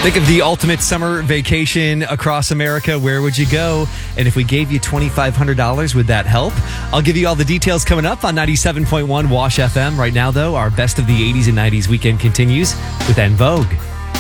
Think of the ultimate summer vacation across America. Where would you go? And if we gave you $2,500, would that help? I'll give you all the details coming up on 97.1 Wash FM. Right now, though, our best of the 80s and 90s weekend continues with En Vogue.